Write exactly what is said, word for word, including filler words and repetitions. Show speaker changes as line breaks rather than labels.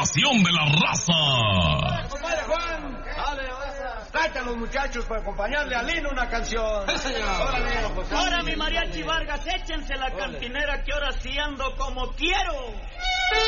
celebración de la raza.
Compadre Juan, dale, tráete a los muchachos para acompañarle a Lino una canción.
Órale, pues, ahora mi mariachi Vargas, échense la cantinera que ahora sí ando como quiero.